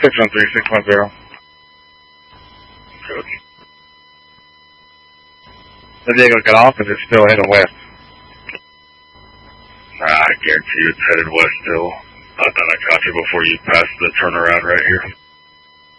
613-610. Copy. San Diego got off, is it still heading west? I guarantee you it's headed west still. I thought I caught you before you passed the turnaround right here.